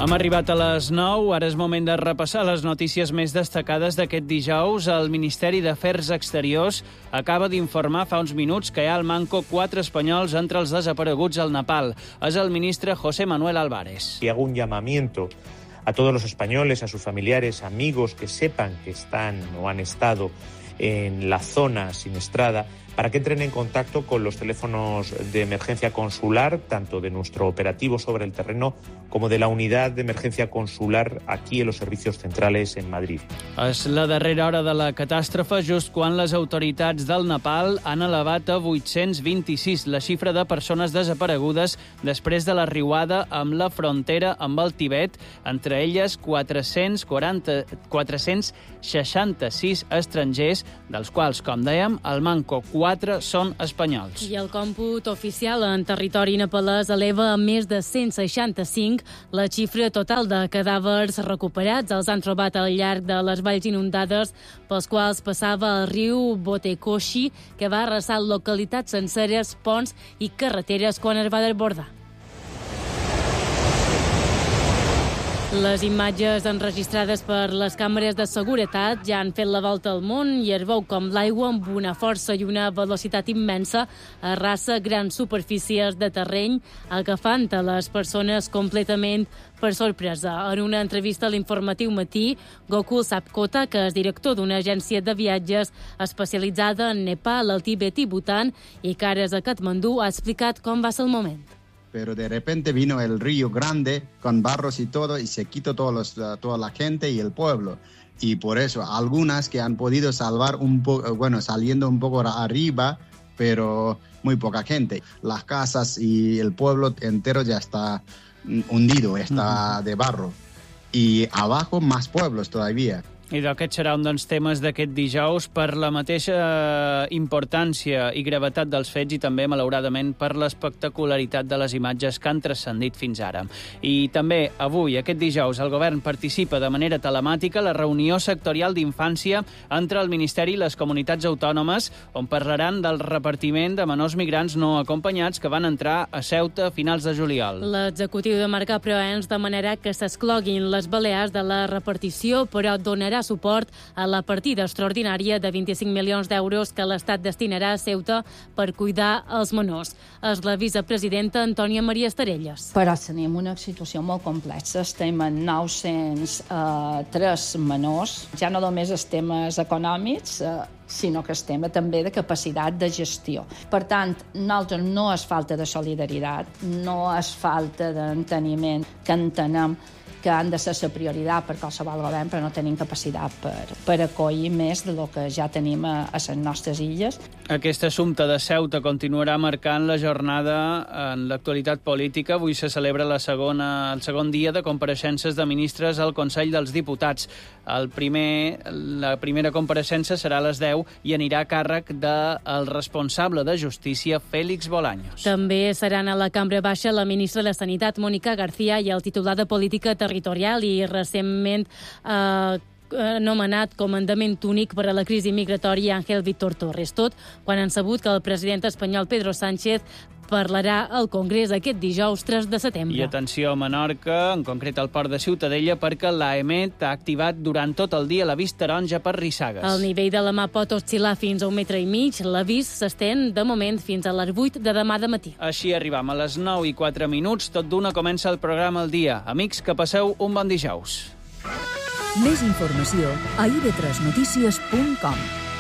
Hem arribat a les 9, ara és moment de repassar les notícies més destacades d'aquest dijous. El Ministeri d'Afers Exteriors acaba d'informar fa uns minuts que hi ha al manco 4 espanyols entre els desapareguts al Nepal. És el ministre José Manuel Álvarez. Y hago un llamamiento a todos los españoles, a sus familiares, amigos que sepan que están o han estado en la zona siniestrada, para que entren en contacto con los teléfonos de emergencia consular, tanto de nuestro operativo sobre el terreno como de la unidad de emergencia consular aquí en los servicios centrales en Madrid. És la darrera hora de la catàstrofe, just quan les autoritats del Nepal han elevat a 826 la xifra de persones desaparegudes després de la riuada amb la frontera amb el Tibet, entre elles 466 estrangers, dels quals, com dèiem, al manco 4 són espanyols. I el còmput oficial en territori nepalès eleva a més de 165 la xifra total de cadàvers recuperats. Els han trobat al llarg de les valls inundades pels quals passava el riu Botekoshi, que va arrasar localitats senceres, ponts i carreteres quan es va desbordar. Les imatges enregistrades per les càmeres de seguretat ja han fet la volta al món i es veu com l'aigua amb una força i una velocitat immensa arrasa grans superfícies de terreny, agafant a les persones completament per sorpresa. En una entrevista a l'informatiu Matí, Gokul Sapkota, que és director d'una agència de viatges especialitzada en Nepal, el Tibet i Bhutan i que ara és a Katmandú, ha explicat com va ser el moment. Pero de repente vino el río grande con barros y todo y se quitó toda la gente y el pueblo. Y por eso algunas que han podido salvar un poco, saliendo un poco arriba, pero muy poca gente. Las casas y el pueblo entero ya está hundido, está de barro. Y abajo más pueblos todavía. I aquest serà un dels temes d'aquest dijous per la mateixa importància i gravetat dels fets i també, malauradament, per l'espectacularitat de les imatges que han transcendit fins ara. I també avui, aquest dijous, el govern participa de manera telemàtica a la reunió sectorial d'infància entre el Ministeri i les comunitats autònomes, on parlaran del repartiment de menors migrants no acompanyats que van entrar a Ceuta a finals de juliol. L'executiu de Marc Proens demanarà que s'excloguin les Balears de la repartició, però donarà suport a la partida extraordinària de 25 milions d'euros que l'Estat destinarà a Ceuta per cuidar els menors. És la vicepresidenta Antònia Maria Estarelles. Però tenim una situació molt complexa. Estem en 903 menors. Ja no només els temes econòmics, sinó que estem també de capacitat de gestió. Per tant, nosaltres no és falta de solidaritat, no és falta d'enteniment, que entenem que han de ser la prioritat per qualsevol govern, però no tenim capacitat per acollir més del que ja tenim a les nostres illes. Aquest assumpte de Ceuta continuarà marcant la jornada en l'actualitat política. Avui se celebra el segon dia de compareixences de ministres al Consell dels Diputats. La primera compareixença serà a les 10 i anirà a càrrec del responsable de Justícia, Félix Bolaños. També seran a la Cambra Baixa la ministra de Sanitat, Mónica García, i el titular de Política Territorial i recentment anomenat comandament únic per a la crisi migratòria, Ángel Víctor Torres. Tot quan han sabut que el president espanyol Pedro Sánchez parlarà al Congrés aquest dijous 3 de setembre. I atenció a Menorca, en concret al port de Ciutadella, perquè l'AEMET ha activat durant tot el dia l'avís taronja per rissagues. El nivell de la mà pot oscil·lar fins a 1,5 metres. L'avís s'estén, de moment, fins a les 8 de demà de matí. Així arribam a les 9:04. Tot d'una comença el programa al dia. Amics, que passeu un bon dijous. Més informació a ib3notícies.com.